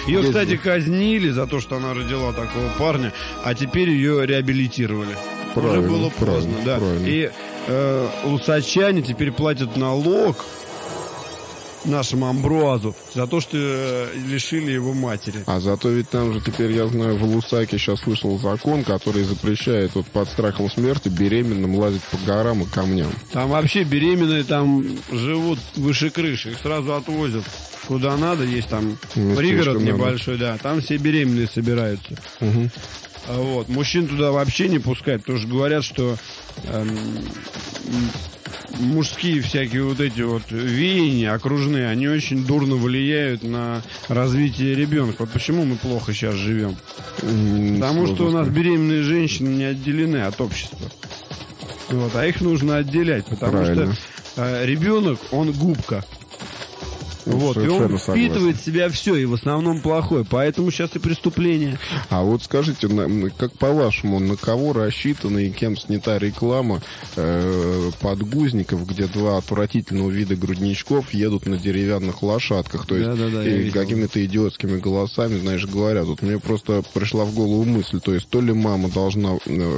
Ее, кстати, казнили за то, что она родила такого парня, а теперь ее реабилитировали. Уже было поздно, да. Правильно. И усачане теперь платят налог нашему Амбруазу за то, что лишили его матери. А зато ведь там же теперь, я знаю, в Лусаке сейчас вышел закон, который запрещает вот под страхом смерти беременным лазить по горам и камням. Там вообще беременные там живут выше крыши, их сразу отвозят куда надо, есть там пригород небольшой, да, там все беременные собираются. Угу. Вот. Мужчин туда вообще не пускают, потому что говорят, что мужские всякие вот эти вот веяния окружные, они очень дурно влияют на развитие ребенка. Вот почему мы плохо сейчас живем. Потому что у нас беременные женщины не отделены от общества. Вот, а их нужно отделять, потому что ребенок, он губка. Вот, и он впитывает в себя все, и в основном плохое. Поэтому сейчас и преступление. А вот скажите, как по-вашему, на кого рассчитана и кем снята реклама подгузников, где два отвратительного вида грудничков едут на деревянных лошадках? То есть и какими-то идиотскими голосами, знаешь, говорят. Вот мне просто пришла в голову мысль, то есть то ли мама должна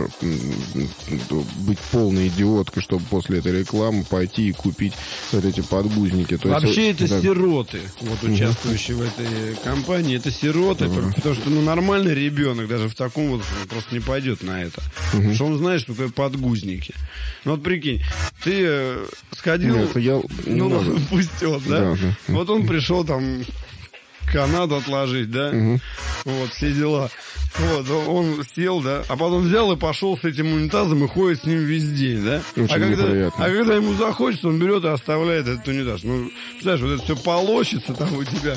быть полной идиоткой, чтобы после этой рекламы пойти и купить вот эти подгузники. То вообще есть, это сироты, вот участвующие в этой кампании, это сироты, потому что нормальный ребенок даже в таком возрасте просто не пойдет на это. Потому что он знает, что такое подгузники. Ну вот прикинь, ты сходил, пусть он, да? Вот он пришел там канат отложить, да? Вот, все дела. Вот, он сел, да, а потом взял и пошел с этим унитазом и ходит с ним везде, да? А когда ему захочется, он берет и оставляет этот унитаз. Ну, знаешь, вот это все полощется там у тебя.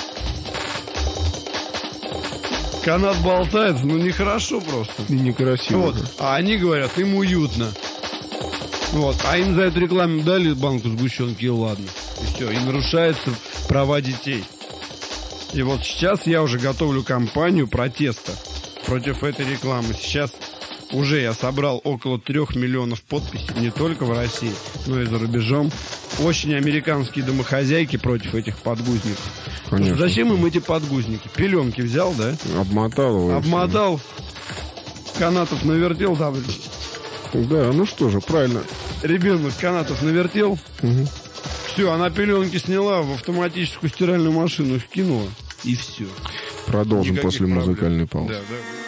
Канат болтается, ну нехорошо просто. И некрасиво. Вот, а они говорят, им уютно. Вот, а им за эту рекламу дали банку сгущенки, и ладно. И все, и нарушаются права детей. И вот сейчас я уже готовлю кампанию протеста против этой рекламы. Сейчас уже я собрал около 3 миллионов подписей, не только в России, но и за рубежом. Очень американские домохозяйки против этих подгузников. Конечно. Зачем им эти подгузники? Пеленки взял, да? Обмотал его. Обмотал, канатов навертел, да. Да, ну что же, правильно. Ребенок канатов навертел. Угу. Все, она пеленки сняла, в автоматическую стиральную машину их кинула. И все. Продолжим после музыкальной паузы. Да.